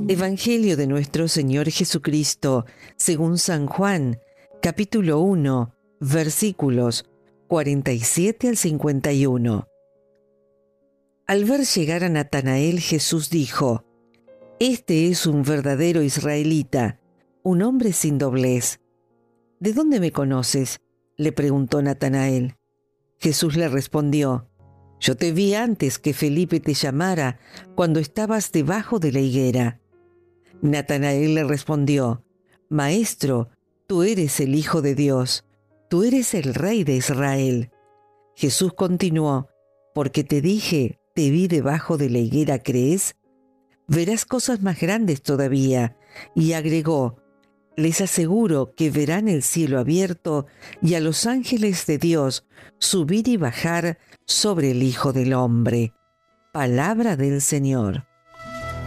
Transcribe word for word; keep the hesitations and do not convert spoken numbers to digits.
Evangelio de nuestro Señor Jesucristo, según San Juan, capítulo uno, versículos cuarenta y siete al cincuenta y uno. Al ver llegar a Natanael, Jesús dijo: «Este es un verdadero israelita, un hombre sin doblez». «¿De dónde me conoces?», le preguntó Natanael. Jesús le respondió: «Yo te vi antes que Felipe te llamara, cuando estabas debajo de la higuera». Natanael le respondió: «Maestro, tú eres el Hijo de Dios, tú eres el Rey de Israel». Jesús continuó: «Porque te dije, te vi debajo de la higuera, ¿crees? Verás cosas más grandes todavía». Y agregó: «Les aseguro que verán el cielo abierto y a los ángeles de Dios subir y bajar sobre el Hijo del Hombre». Palabra del Señor.